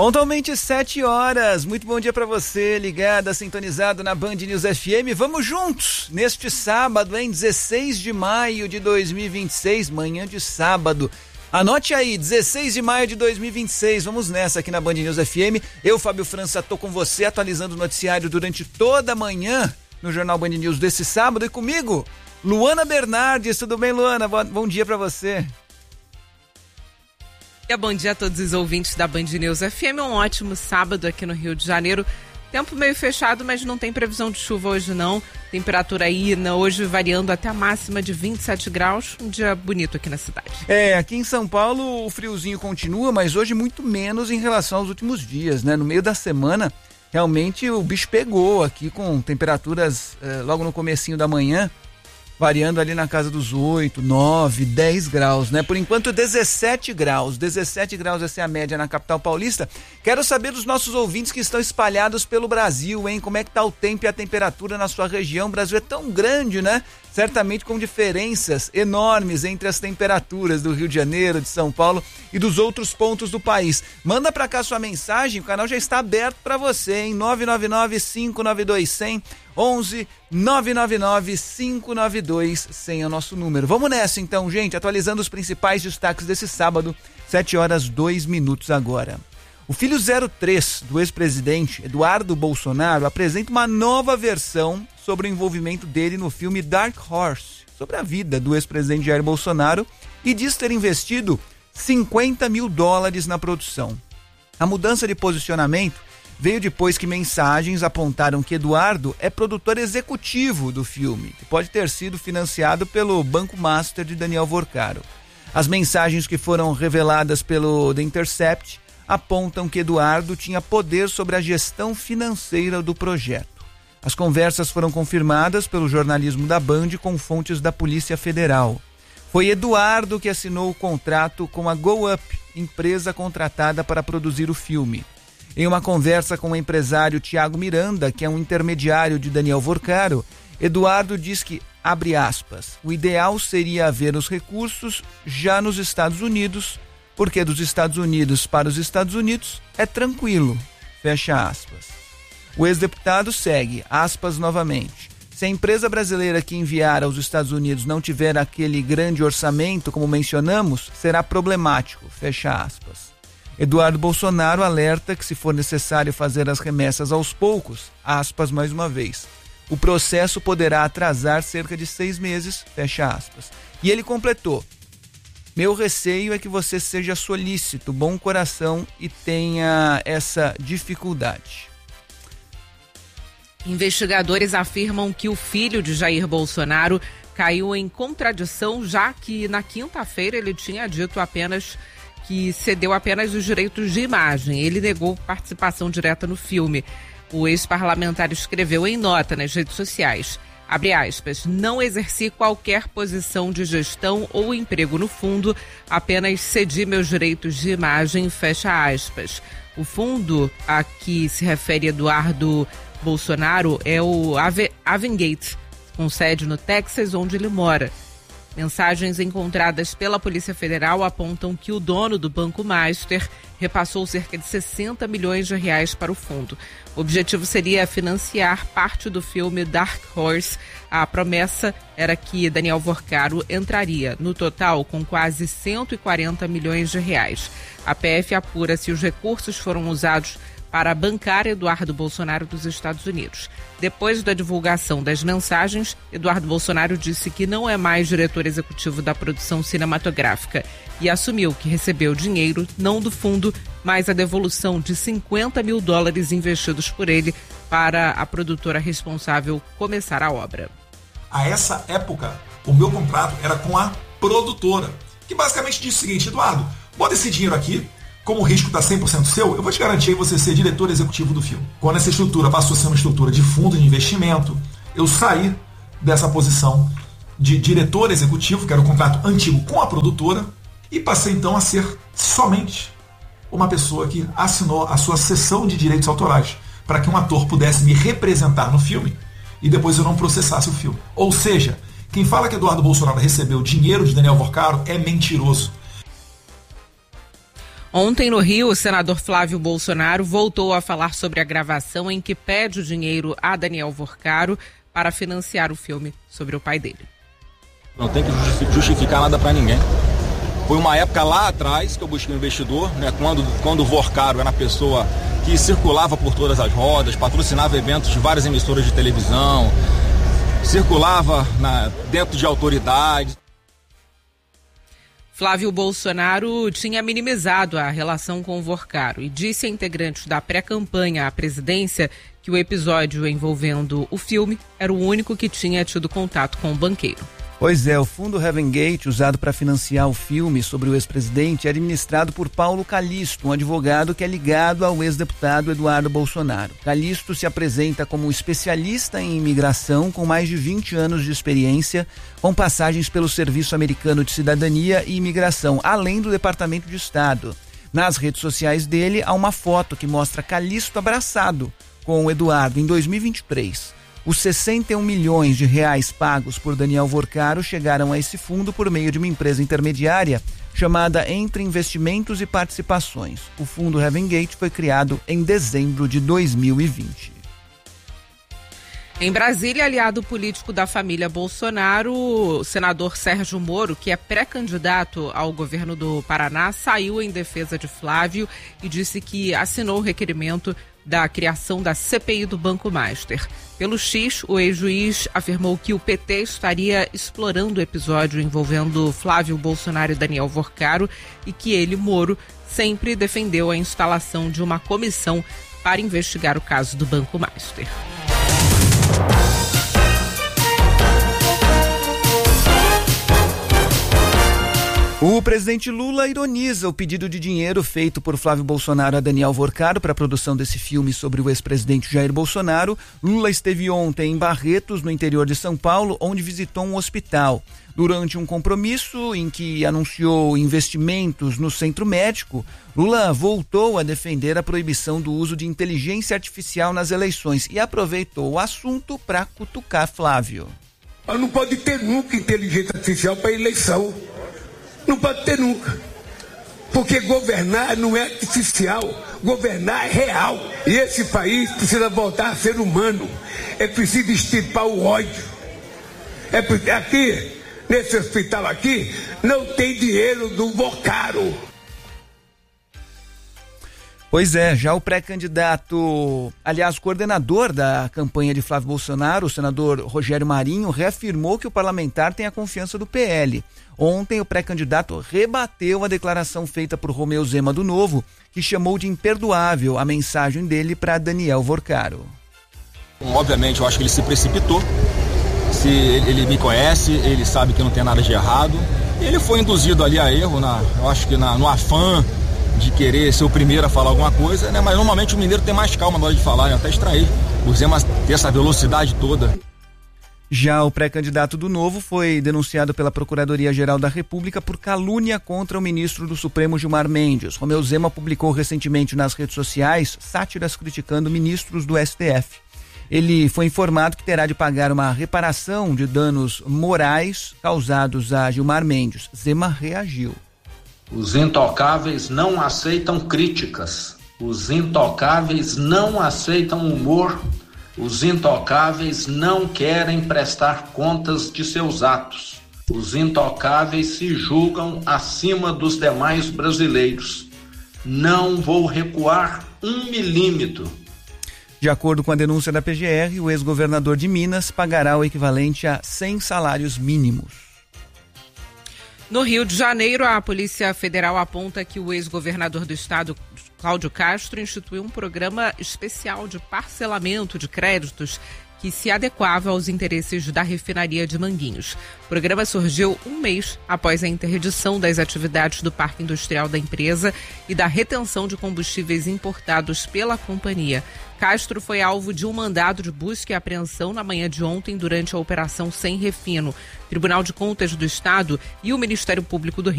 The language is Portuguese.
Pontualmente 7 horas, muito bom dia para você, ligada, sintonizado na Band News FM. Vamos juntos neste sábado, 16 de maio de 2026, manhã de sábado. Anote aí, 16 de maio de 2026, vamos nessa aqui na Band News FM. Eu, Fábio França, tô com você atualizando o noticiário durante toda a manhã no Jornal Band News desse sábado. E comigo, Luana Bernardes. Tudo bem, Luana? Bom dia para você. Bom dia a todos os ouvintes da Band News FM, um ótimo sábado aqui no Rio de Janeiro. Tempo meio fechado, mas não tem previsão de chuva hoje não. Temperatura aí hoje variando até a máxima de 27 graus, um dia bonito aqui na cidade. Aqui em São Paulo o friozinho continua, mas hoje muito menos em relação aos últimos dias, né? No meio da semana, realmente o bicho pegou aqui com temperaturas logo no comecinho da manhã, variando ali na casa dos 8, 9, 10 graus, né? Por enquanto 17 graus, essa é a média na capital paulista. Quero saber dos nossos ouvintes que estão espalhados pelo Brasil, hein? Como é que tá o tempo e a temperatura na sua região? O Brasil é tão grande, né? Certamente com diferenças enormes entre as temperaturas do Rio de Janeiro, de São Paulo e dos outros pontos do país. Manda pra cá sua mensagem, o canal já está aberto pra você, hein? 999-592-100, 11-999-592-100 é o nosso número. Vamos nessa então, gente, atualizando os principais destaques desse sábado, 7 horas 2 minutos agora. O filho 03 do ex-presidente Eduardo Bolsonaro apresenta uma nova versão sobre o envolvimento dele no filme Dark Horse, sobre a vida do ex-presidente Jair Bolsonaro, e diz ter investido $50 mil na produção. A mudança de posicionamento veio depois que mensagens apontaram que Eduardo é produtor executivo do filme, que pode ter sido financiado pelo Banco Master de Daniel Vorcaro. As mensagens que foram reveladas pelo The Intercept apontam que Eduardo tinha poder sobre a gestão financeira do projeto. As conversas foram confirmadas pelo jornalismo da Band com fontes da Polícia Federal. Foi Eduardo que assinou o contrato com a Go Up, empresa contratada para produzir o filme. Em uma conversa com o empresário Tiago Miranda, que é um intermediário de Daniel Vorcaro, Eduardo diz que, abre aspas, o ideal seria haver os recursos já nos Estados Unidos, porque dos Estados Unidos para os Estados Unidos é tranquilo, fecha aspas. O ex-deputado segue, aspas novamente, se a empresa brasileira que enviar aos Estados Unidos não tiver aquele grande orçamento como mencionamos, será problemático, fecha aspas. Eduardo Bolsonaro alerta que se for necessário fazer as remessas aos poucos, aspas mais uma vez, o processo poderá atrasar cerca de 6 meses, fecha aspas. E ele completou, meu receio é que você seja solícito, bom coração e tenha essa dificuldade. Investigadores afirmam que o filho de Jair Bolsonaro caiu em contradição, já que na quinta-feira ele tinha dito apenas que cedeu apenas os direitos de imagem. Ele negou participação direta no filme. O ex-parlamentar escreveu em nota nas redes sociais, abre aspas, não exerci qualquer posição de gestão ou emprego no fundo, apenas cedi meus direitos de imagem, fecha aspas. O fundo a que se refere Eduardo Bolsonaro é o Avengate, com sede no Texas, onde ele mora. Mensagens encontradas pela Polícia Federal apontam que o dono do Banco Master repassou cerca de R$60 milhões para o fundo. O objetivo seria financiar parte do filme Dark Horse. A promessa era que Daniel Vorcaro entraria no total com quase R$140 milhões. A PF apura se os recursos foram usados para bancar Eduardo Bolsonaro dos Estados Unidos. Depois da divulgação das mensagens, Eduardo Bolsonaro disse que não é mais diretor executivo da produção cinematográfica e assumiu que recebeu dinheiro não do fundo, mas a devolução de $50 mil investidos por ele para a produtora responsável começar a obra. A essa época, o meu contrato era com a produtora, que basicamente disse o seguinte, Eduardo, bota esse dinheiro aqui, como o risco está 100% seu, eu vou te garantir você ser diretor executivo do filme. Quando essa estrutura passou a ser uma estrutura de fundo de investimento, eu saí dessa posição de diretor executivo, que era o contrato antigo com a produtora, e passei então a ser somente uma pessoa que assinou a sua cessão de direitos autorais para que um ator pudesse me representar no filme e depois eu não processasse o filme. Ou seja, quem fala que Eduardo Bolsonaro recebeu dinheiro de Daniel Vorcaro é mentiroso. Ontem, no Rio, o senador Flávio Bolsonaro voltou a falar sobre a gravação em que pede dinheiro a Daniel Vorcaro para financiar o filme sobre o pai dele. Não tem que justificar nada para ninguém. Foi uma época lá atrás que eu busquei um investidor, né, quando o Vorcaro era a pessoa que circulava por todas as rodas, patrocinava eventos de várias emissoras de televisão, circulava dentro de autoridades. Flávio Bolsonaro tinha minimizado a relação com o Vorcaro e disse a integrantes da pré-campanha à presidência que o episódio envolvendo o filme era o único que tinha tido contato com o banqueiro. Pois é, o fundo Heaven Gate, usado para financiar o filme sobre o ex-presidente, é administrado por Paulo Calixto, um advogado que é ligado ao ex-deputado Eduardo Bolsonaro. Calixto se apresenta como especialista em imigração com mais de 20 anos de experiência, com passagens pelo Serviço Americano de Cidadania e Imigração, além do Departamento de Estado. Nas redes sociais dele há uma foto que mostra Calixto abraçado com o Eduardo em 2023. Os 61 milhões de reais pagos por Daniel Vorcaro chegaram a esse fundo por meio de uma empresa intermediária chamada Entre Investimentos e Participações. O fundo Heaven Gate foi criado em dezembro de 2020. Em Brasília, aliado político da família Bolsonaro, o senador Sérgio Moro, que é pré-candidato ao governo do Paraná, saiu em defesa de Flávio e disse que assinou o requerimento da criação da CPI do Banco Master. Pelo X, o ex-juiz afirmou que o PT estaria explorando o episódio envolvendo Flávio Bolsonaro e Daniel Vorcaro e que ele, Moro, sempre defendeu a instalação de uma comissão para investigar o caso do Banco Master. O presidente Lula ironiza o pedido de dinheiro feito por Flávio Bolsonaro a Daniel Vorcaro para a produção desse filme sobre o ex-presidente Jair Bolsonaro. Lula esteve ontem em Barretos, no interior de São Paulo, onde visitou um hospital. Durante um compromisso em que anunciou investimentos no centro médico, Lula voltou a defender a proibição do uso de inteligência artificial nas eleições e aproveitou o assunto para cutucar Flávio. Não pode ter nunca inteligência artificial para eleição. Não pode ter nunca. Porque governar não é artificial, governar é real. E esse país precisa voltar a ser humano. É preciso extirpar o ódio. Aqui, nesse hospital aqui, não tem dinheiro do Vorcaro. Pois é, já o pré-candidato, aliás, coordenador da campanha de Flávio Bolsonaro, o senador Rogério Marinho, reafirmou que o parlamentar tem a confiança do PL. Ontem, o pré-candidato rebateu a declaração feita por Romeu Zema do Novo, que chamou de imperdoável a mensagem dele para Daniel Vorcaro. Obviamente, eu acho que ele se precipitou. Se ele me conhece, ele sabe que não tem nada de errado. Ele foi induzido ali a erro, eu acho que no afã de querer ser o primeiro a falar alguma coisa, né? Mas normalmente o mineiro tem mais calma na hora de falar, né? Até extrair. O Zema ter essa velocidade toda. Já o pré-candidato do Novo foi denunciado pela Procuradoria-Geral da República por calúnia contra o ministro do Supremo Gilmar Mendes. Romeu Zema publicou recentemente nas redes sociais sátiras criticando ministros do STF. Ele foi informado que terá de pagar uma reparação de danos morais causados a Gilmar Mendes. Zema reagiu. Os intocáveis não aceitam críticas. Os intocáveis não aceitam humor. Os intocáveis não querem prestar contas de seus atos. Os intocáveis se julgam acima dos demais brasileiros. Não vou recuar 1 milímetro. De acordo com a denúncia da PGR, o ex-governador de Minas pagará o equivalente a 100 salários mínimos. No Rio de Janeiro, a Polícia Federal aponta que o ex-governador do estado, Cláudio Castro, instituiu um programa especial de parcelamento de créditos que se adequava aos interesses da refinaria de Manguinhos. O programa surgiu um mês após a interdição das atividades do parque industrial da empresa e da retenção de combustíveis importados pela companhia. Castro foi alvo de um mandado de busca e apreensão na manhã de ontem durante a Operação Sem Refino. O Tribunal de Contas do Estado e o Ministério Público do Rio